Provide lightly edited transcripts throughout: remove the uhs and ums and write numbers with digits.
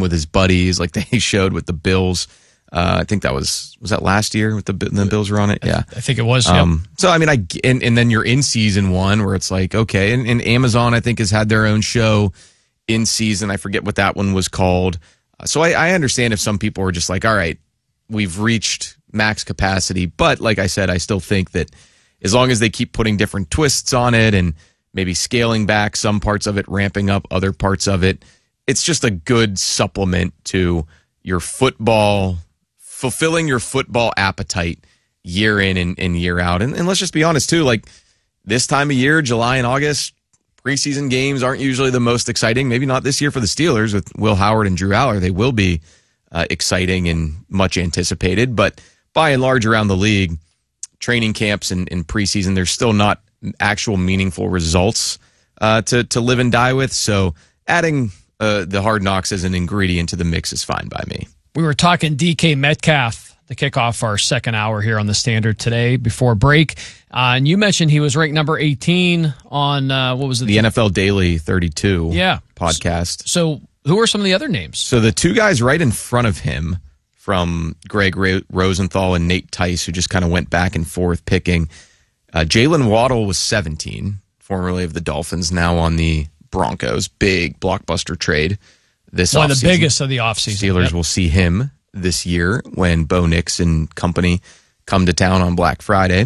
with his buddies, like they showed with the Bills. I think that was that last year with the Bills were on it? Yeah. I think it was. So, I mean, and then you're in season one where it's like, okay, and Amazon, I think, has had their own show in season. I forget what that one was called. So I understand if some people are just like, all right, we've reached max capacity. But like I said, I still think that as long as they keep putting different twists on it and maybe scaling back some parts of it, ramping up other parts of it, it's just a good supplement to your football, fulfilling your football appetite year in and year out. And let's just be honest, too, like this time of year, July and August, preseason games aren't usually the most exciting. Maybe not this year for the Steelers with Will Howard and Drew Aller. They will be exciting and much anticipated. But by and large around the league, training camps and preseason, there's still not actual meaningful results to live and die with. So adding the Hard Knocks as an ingredient to the mix is fine by me. We were talking DK Metcalf to kick off our second hour here on the Standard today before break. And you mentioned he was ranked number 18 on, what was it? The NFL Daily 32 podcast. So who are some of the other names? So the two guys right in front of him from Greg Rosenthal and Nate Tice, who just kind of went back and forth picking. Jalen Waddle was 17, formerly of the Dolphins, now on the Broncos. Big blockbuster trade this offseason. One of the biggest of the offseason. Steelers will see him this year when Bo Nix and company come to town on Black Friday.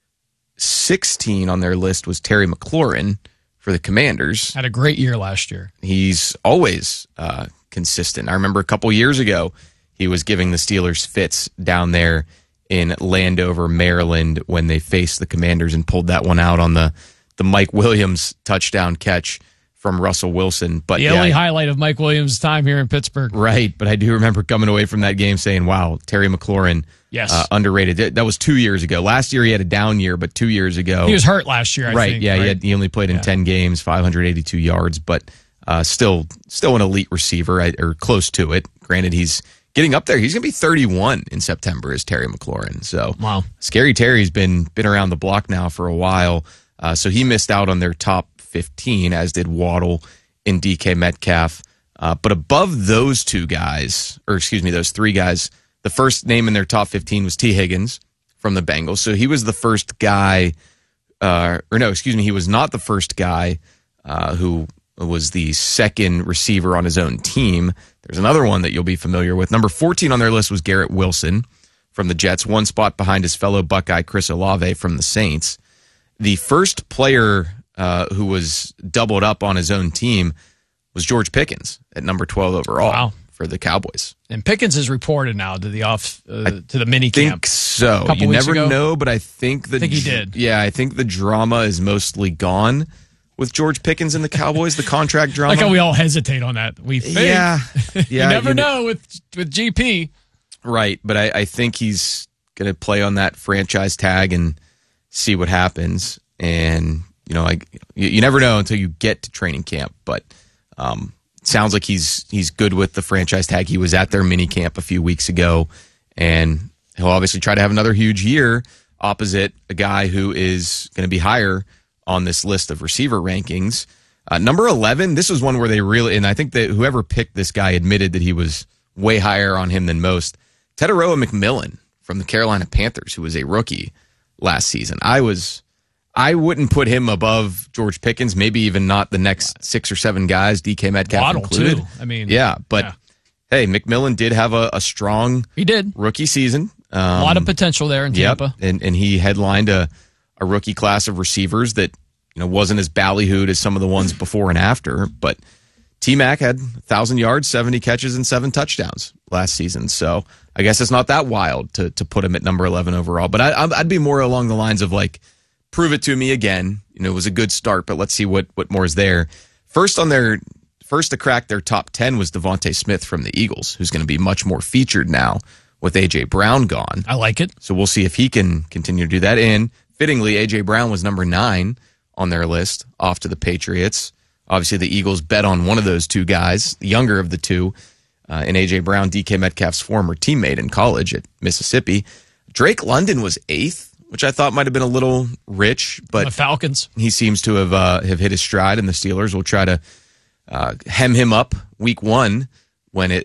16 on their list was Terry McLaurin for the Commanders. Had a great year last year. He's always consistent. I remember a couple years ago, he was giving the Steelers fits down there in Landover, Maryland, when they faced the Commanders and pulled that one out on the Mike Williams touchdown catch from Russell Wilson. But the only highlight of Mike Williams' time here in Pittsburgh. Right, but I do remember coming away from that game saying, wow, Terry McLaurin, underrated. That was 2 years ago. Last year he had a down year, but 2 years ago. He was hurt last year, I think. Right, he only played in 10 games, 582 yards, but still an elite receiver, or close to it. Granted, he's getting up there. He's going to be 31 in September as Terry McLaurin. So, wow. Scary Terry's been around the block now for a while. So he missed out on their top 15, as did Waddle and DK Metcalf. But above those two guys, those three guys, the first name in their top 15 was T. Higgins from the Bengals. So he was the first guy, he was not the first guy who was the second receiver on his own team. There's another one that you'll be familiar with. Number 14 on their list was Garrett Wilson from the Jets, one spot behind his fellow Buckeye Chris Olave from the Saints. The first player who was doubled up on his own team was George Pickens at number 12 overall for the Cowboys. And Pickens is reported now to the mini camp. I think so. You never know, but I think he did. Yeah, I think the drama is mostly gone with George Pickens and the Cowboys, the contract drama. Like how we all hesitate on that. We think. Yeah. You never know with GP. Right, but I think he's going to play on that franchise tag and see what happens. And, you never know until you get to training camp. But sounds like he's good with the franchise tag. He was at their mini camp a few weeks ago, and he'll obviously try to have another huge year opposite a guy who is going to be higher on this list of receiver rankings. Number 11, this was one where they really, and I think that whoever picked this guy admitted that he was way higher on him than most. Teteroa McMillan from the Carolina Panthers, who was a rookie last season. I wouldn't put him above George Pickens, maybe even not the next 6 or 7 guys, DK Metcalf Waddle included. Too. Hey, McMillan did have a strong rookie season. A lot of potential there in Tampa. And he headlined a rookie class of receivers that wasn't as ballyhooed as some of the ones before and after. But T-Mac had 1,000 yards, 70 catches, and 7 touchdowns last season. So I guess it's not that wild to put him at number 11 overall. But I'd be more along the lines of like, prove it to me again. It was a good start, but let's see what more is there. First to crack their top 10 was Devontae Smith from the Eagles, who's going to be much more featured now with A.J. Brown gone. I like it. So we'll see if he can continue to do that. And fittingly, A.J. Brown was number 9 on their list, off to the Patriots. Obviously, the Eagles bet on one of those two guys, the younger of the two, and A.J. Brown, DK Metcalf's former teammate in college at Mississippi. Drake London was 8th, which I thought might have been a little rich, but the Falcons. He seems to have hit his stride, and the Steelers will try to hem him up week 1 when